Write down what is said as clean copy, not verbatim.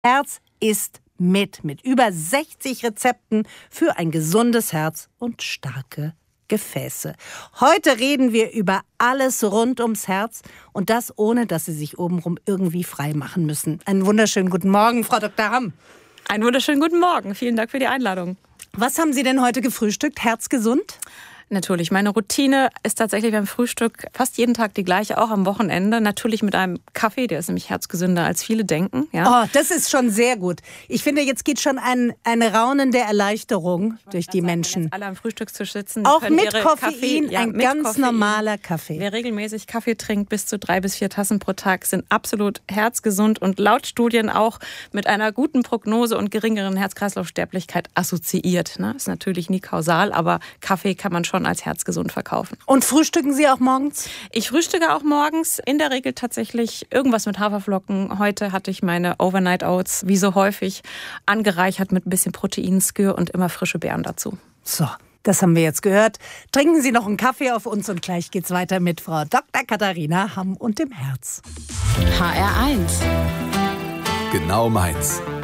Herz ist mit über 60 Rezepten für ein gesundes Herz und starke Gefäße. Heute reden wir über alles rund ums Herz und das ohne, dass Sie sich obenrum irgendwie frei machen müssen. Einen wunderschönen guten Morgen, Frau Dr. Hamm. Einen wunderschönen guten Morgen. Vielen Dank für die Einladung. Was haben Sie denn heute gefrühstückt? Herzgesund? Natürlich, meine Routine ist tatsächlich beim Frühstück fast jeden Tag die gleiche, auch am Wochenende. Natürlich mit einem Kaffee, der ist nämlich herzgesünder, als viele denken. Ja. Oh, das ist schon sehr gut. Ich finde, jetzt geht schon eine raunende Erleichterung durch die Menschen. Wenn jetzt alle am Frühstückstisch sitzen, auch mit Koffein, ein ganz Koffein. Normaler Kaffee. Wer regelmäßig Kaffee trinkt, bis zu 3 bis 4 Tassen pro Tag, sind absolut herzgesund und laut Studien auch mit einer guten Prognose und geringeren Herz-Kreislauf-Sterblichkeit assoziiert. Ist natürlich nie kausal, aber Kaffee kann man schon als herzgesund verkaufen. Und frühstücken Sie auch morgens? Ich frühstücke auch morgens, in der Regel tatsächlich irgendwas mit Haferflocken. Heute hatte ich meine Overnight Oats, wie so häufig, angereichert mit ein bisschen Proteinskür und immer frische Beeren dazu. So, das haben wir jetzt gehört. Trinken Sie noch einen Kaffee auf uns und gleich geht's weiter mit Frau Dr. Katharina Hamm und dem Herz. HR1. Genau meins.